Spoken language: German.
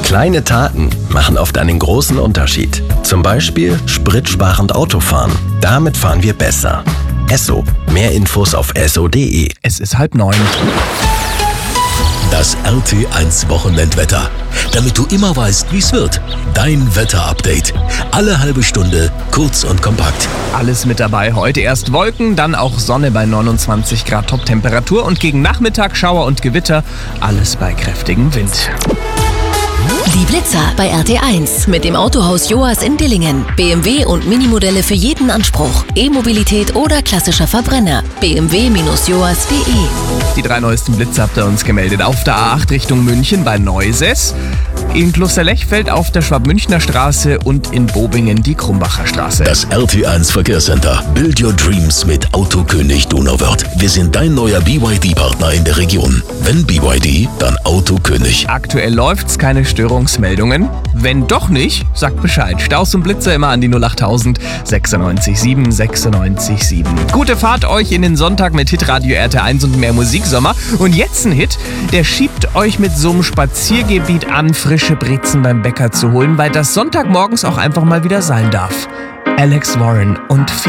Kleine Taten machen oft einen großen Unterschied. Zum Beispiel spritsparend Autofahren. Damit fahren wir besser. Esso. Mehr Infos auf esso.de. Es ist 8:30. Das RT1 Wochenendwetter. Damit du immer weißt, wie es wird. Dein Wetterupdate. Alle halbe Stunde, kurz und kompakt. Alles mit dabei. Heute erst Wolken, dann auch Sonne bei 29 Grad Top-Temperatur und gegen Nachmittag Schauer und Gewitter. Alles bei kräftigem Wind. Die Blitzer bei RT1 mit dem Autohaus Joas in Dillingen. BMW und Minimodelle für jeden Anspruch. E-Mobilität oder klassischer Verbrenner. bmw-joas.de. Die 3 neuesten Blitze habt ihr uns gemeldet. Auf der A8 Richtung München bei Neuses, in Klosterlechfeld auf der Schwab-Münchner Straße und in Bobingen die Krumbacher Straße. Das RT1 Verkehrscenter. Build your dreams mit Autokönig Donauwörth. Wir sind dein neuer BYD-Partner in der Region. Wenn BYD, dann Autokönig. Aktuell läuft's, keine Störungsmeldungen. Wenn doch nicht, sagt Bescheid. Staus und Blitzer immer an die 08000 96 7 96 7. Gute Fahrt euch in den Sonntag mit Hitradio RT1 und mehr Musiksommer. Und jetzt ein Hit, der schiebt euch mit so einem Spaziergebiet an, frische Brezen beim Bäcker zu holen, weil das Sonntagmorgens auch einfach mal wieder sein darf. Alex Warren und